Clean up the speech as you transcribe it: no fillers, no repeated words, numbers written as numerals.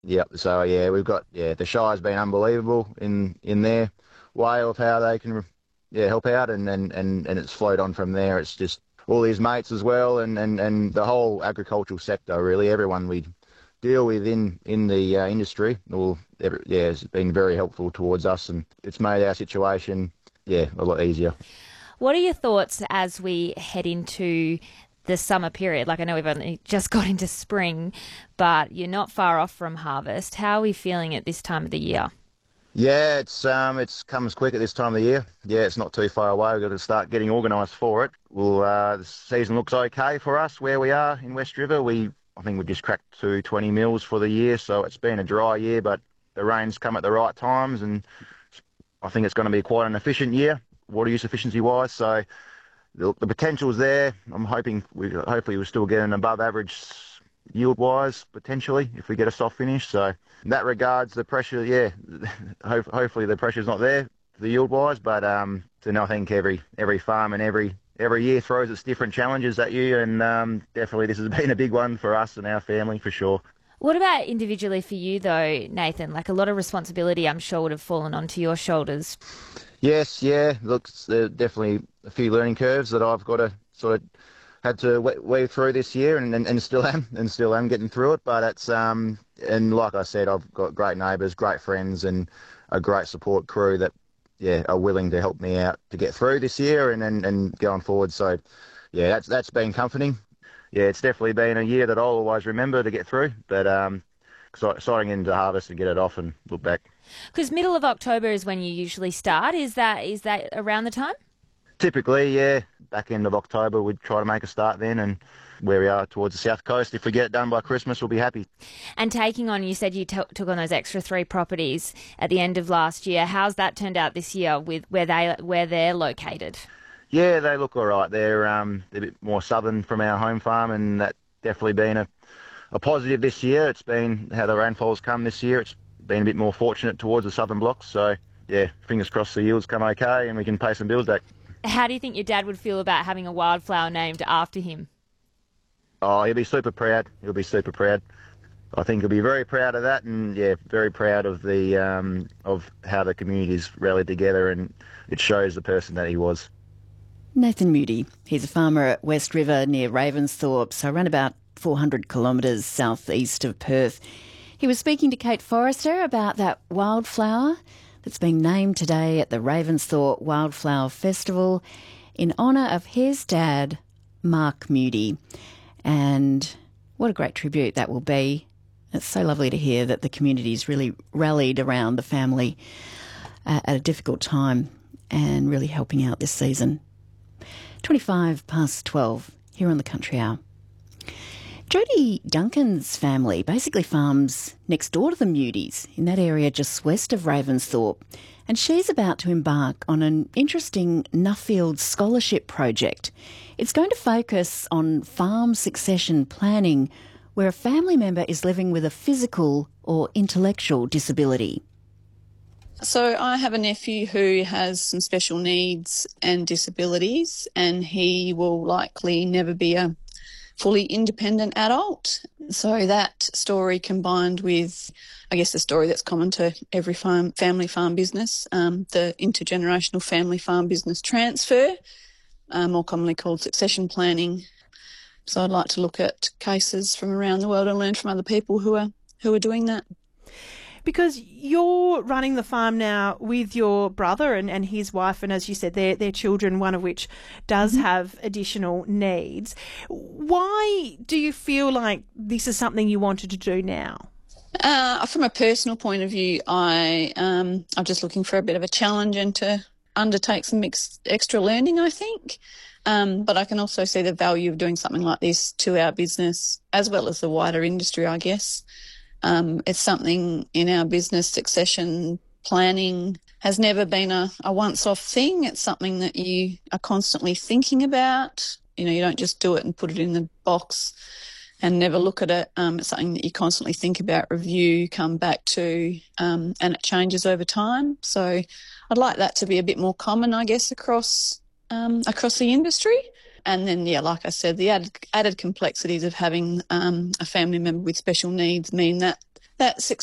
Yep. So yeah, we've got the Shire's been unbelievable in their way of how they can help out, and it's flowed on from there. It's just all his mates as well, and the whole agricultural sector really. Everyone we deal with in the industry, has been very helpful towards us, and it's made our situation a lot easier. What are your thoughts as we head into the summer period? Like, I know we've only just got into spring, but you're not far off from harvest. How are we feeling at this time of the year? Yeah, it's comes quick at this time of the year. Yeah, it's not too far away. We've got to start getting organised for it. The season looks okay for us where we are in West River. I think we just cracked 220 mils for the year, so it's been a dry year, but the rains come at the right times, and I think it's going to be quite an efficient year, water use efficiency wise. So the potential's there. I'm hoping hopefully we'll still get an above average yield wise potentially if we get a soft finish. So in that regards, the pressure, hopefully the pressure's not there the yield wise, but I think every farm and every year throws its different challenges at you, and definitely this has been a big one for us and our family for sure. What about individually for you, though, Nathan? Like, a lot of responsibility, I'm sure, would have fallen onto your shoulders. Yes, yeah. Look, there definitely a few learning curves that I've got to sort of had to weave through this year, and still am getting through it. But it's and like I said, I've got great neighbours, great friends, and a great support crew that are willing to help me out to get through this year and going forward. So yeah, that's been comforting. Yeah, it's definitely been a year that I'll always remember to get through. But exciting into harvest and get it off and look back. Because middle of October is when you usually start. Is that around the time? Typically, yeah, back end of October, we'd try to make a start then, and where we are towards the south coast, if we get it done by Christmas, we'll be happy. And taking on, you said you took on those extra 3 properties at the end of last year. How's that turned out this year with where they're located? Yeah, they look all right. They're a bit more southern from our home farm, and that definitely been a positive this year. It's been how the rainfall's come this year. It's been a bit more fortunate towards the southern blocks. So, yeah, fingers crossed the yields come okay and we can pay some bills back. How do you think your dad would feel about having a wildflower named after him? Oh, he'll be super proud. He'll be super proud. I think he'll be very proud of that, and very proud of the of how the community's rallied together, and it shows the person that he was. Nathan Moody. He's a farmer at West River near Ravensthorpe, so around about 400 kilometres southeast of Perth. He was speaking to Kate Forrester about that wildflower that's being named today at the Ravensthorpe Wildflower Festival in honour of his dad, Mark Moody. And what a great tribute that will be. It's so lovely to hear that the community's really rallied around the family at a difficult time and really helping out this season. 12 here on the Country Hour. Jodie Duncan's family basically farms next door to the Moody's in that area just west of Ravensthorpe, and she's about to embark on an interesting Nuffield scholarship project. It's going to focus on farm succession planning where a family member is living with a physical or intellectual disability. So I have a nephew who has some special needs and disabilities, and he will likely never be a fully independent adult. So that story combined with, I guess, the story that's common to every family farm business, the intergenerational family farm business transfer, more commonly called succession planning. So I'd like to look at cases from around the world and learn from other people who are doing that. Because you're running the farm now with your brother and his wife, and as you said, their children, one of which does have additional needs. Why do you feel like this is something you wanted to do now? From a personal point of view, I'm just looking for a bit of a challenge and to undertake some extra learning, I think. But I can also see the value of doing something like this to our business as well as the wider industry, I guess. It's something in our business. Succession planning has never been a once-off thing. It's something that you are constantly thinking about. You know, you don't just do it and put it in the box and never look at it. It's something that you constantly think about, review, come back to, and it changes over time. So I'd like that to be a bit more common, I guess, across the industry. And then, like I said, the added complexities of having a family member with special needs mean that That's